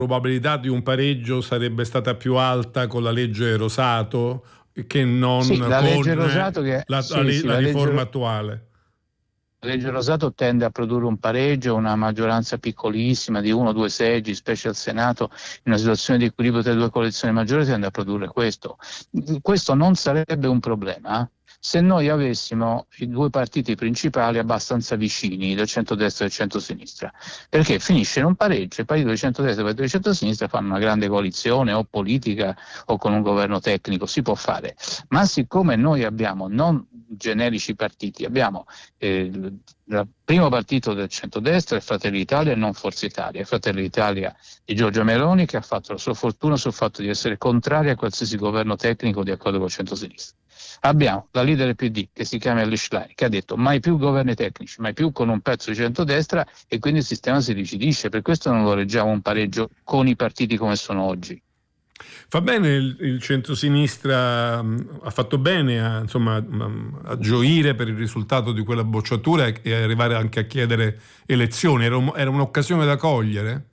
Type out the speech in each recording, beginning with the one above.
probabilità di un pareggio sarebbe stata più alta con la legge Rosato che non Sì, la con legge Rosato che, la la riforma attuale. La legge Rosato tende a produrre un pareggio, una maggioranza piccolissima di 1 o 2 seggi, specie al Senato, in una situazione di equilibrio tra le due coalizioni maggiori tende a produrre questo. Questo non sarebbe un problema se noi avessimo i due partiti principali abbastanza vicini, del centrodestra e del centrosinistra, perché finisce in un pareggio, il partito del centrodestra e il partito del centrosinistra fanno una grande coalizione o politica o con un governo tecnico, si può fare, ma siccome noi abbiamo non generici partiti, abbiamo il primo partito del centrodestra è Fratelli d'Italia e non Forza Italia. Fratelli d'Italia di Giorgia Meloni, che ha fatto la sua fortuna sul fatto di essere contraria a qualsiasi governo tecnico di accordo con il centrosinistra. Abbiamo la leader del PD che si chiama Elly Schlein, che ha detto mai più governi tecnici, mai più con un pezzo di centrodestra, e quindi il sistema si ricidisce. Per questo non lo reggiamo un pareggio con i partiti come sono oggi. Fa bene il centrosinistra, ha fatto bene a gioire per il risultato di quella bocciatura e arrivare anche a chiedere elezioni. Era un'occasione da cogliere?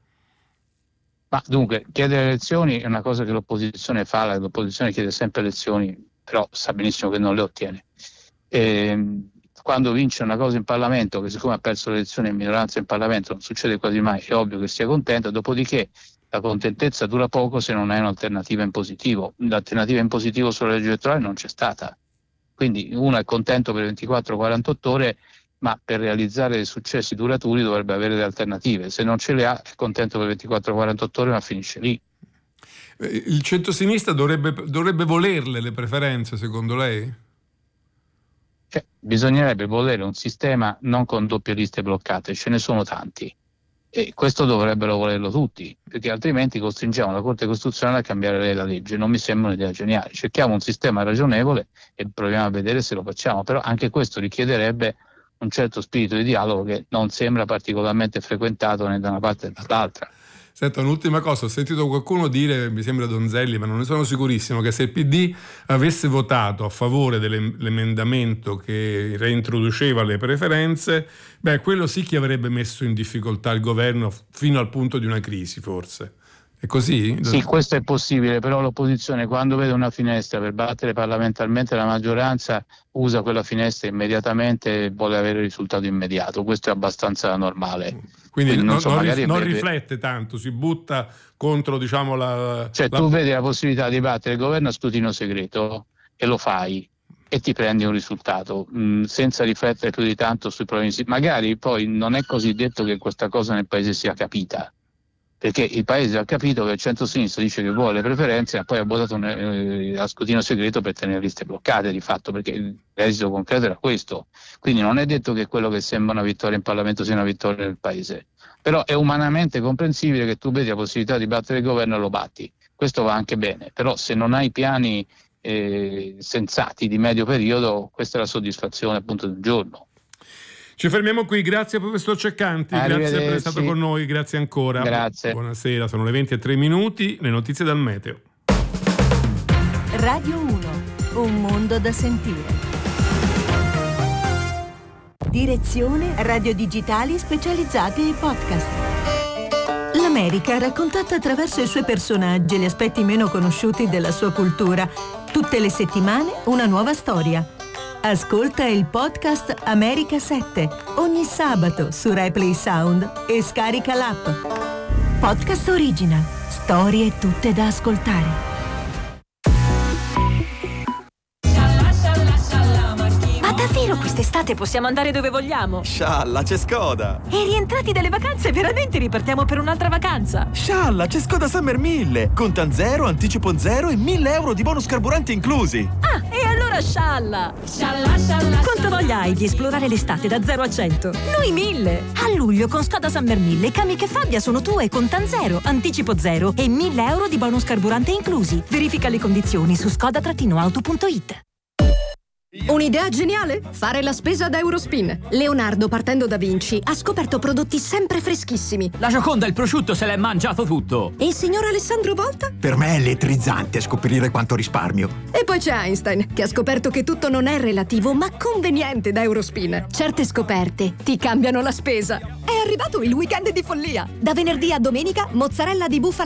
Ma dunque, chiedere elezioni è una cosa che l'opposizione fa, l'opposizione chiede sempre elezioni, però sa benissimo che non le ottiene. Quando vince una cosa in Parlamento, che siccome ha perso le elezioni in minoranza in Parlamento non succede quasi mai, è ovvio che sia contento, dopodiché la contentezza dura poco se non hai un'alternativa in positivo. L'alternativa in positivo sulla legge elettorale non c'è stata. Quindi uno è contento per 24-48 ore, ma per realizzare dei successi duraturi dovrebbe avere delle alternative. Se non ce le ha, è contento per 24-48 ore, ma finisce lì. Il centrosinistra dovrebbe volerle le preferenze, secondo lei? Bisognerebbe volere un sistema non con doppie liste bloccate, ce ne sono tanti. E questo dovrebbero volerlo tutti, perché altrimenti costringiamo la Corte Costituzionale a cambiare la legge. Non mi sembra un'idea geniale. Cerchiamo un sistema ragionevole e proviamo a vedere se lo facciamo, però anche questo richiederebbe un certo spirito di dialogo che non sembra particolarmente frequentato né da una parte né dall'altra. Senta, un'ultima cosa, ho sentito qualcuno dire, mi sembra Donzelli, ma non ne sono sicurissimo, che se il PD avesse votato a favore dell'emendamento che reintroduceva le preferenze, quello sì che avrebbe messo in difficoltà il governo fino al punto di una crisi, forse. È così? Sì, questo è possibile, però l'opposizione quando vede una finestra per battere parlamentarmente la maggioranza usa quella finestra immediatamente e vuole avere il risultato immediato. Questo è abbastanza normale. Quindi non riflette tanto, si butta contro, tu vedi la possibilità di battere il governo a scrutinio segreto e lo fai e ti prendi un risultato senza riflettere più di tanto sui problemi. Magari poi non è così detto che questa cosa nel paese sia capita, perché il paese ha capito che il centro-sinistra dice che vuole le preferenze, ma poi ha votato a scrutinio segreto per tenere liste bloccate di fatto, perché l'esito concreto era questo. Quindi non è detto che quello che sembra una vittoria in Parlamento sia una vittoria nel paese, però è umanamente comprensibile che tu vedi la possibilità di battere il governo e lo batti. Questo va anche bene, però se non hai piani sensati di medio periodo, questa è la soddisfazione appunto di un giorno. Ci fermiamo qui, grazie professor Ceccanti, grazie per essere stato con noi, grazie ancora. Grazie. Buonasera, sono le 20:03, le notizie dal meteo. Radio 1, un mondo da sentire. Direzione Radio Digitali Specializzati e Podcast. L'America raccontata attraverso i suoi personaggi e gli aspetti meno conosciuti della sua cultura. Tutte le settimane una nuova storia. Ascolta il podcast America 7 ogni sabato su Replay Sound e scarica l'app. Podcast Original. Storie tutte da ascoltare. Ma davvero quest'estate possiamo andare dove vogliamo? Scialla, c'è Skoda! E rientrati dalle vacanze veramente ripartiamo per un'altra vacanza? Scialla, c'è Skoda Summer 1000! Contan zero, anticipo zero e 1.000 euro di bonus carburanti inclusi! Ah, e allora scialla! Scialla! Quanto voglia hai di esplorare l'estate da 0 a 100? Noi 1000! A luglio con Skoda Summer 1000 Cami che Fabbia sono tue, contan zero, anticipo zero e 1.000 euro di bonus carburante inclusi. Verifica le condizioni su skoda-auto.it. Un'idea geniale? Fare la spesa da Eurospin. Leonardo, partendo da Vinci, ha scoperto prodotti sempre freschissimi. La Gioconda e il prosciutto se l'è mangiato tutto. E il signor Alessandro Volta? Per me è elettrizzante scoprire quanto risparmio. E poi c'è Einstein, che ha scoperto che tutto non è relativo, ma conveniente da Eurospin. Certe scoperte ti cambiano la spesa. È arrivato il weekend di follia. Da venerdì a domenica, mozzarella di bufala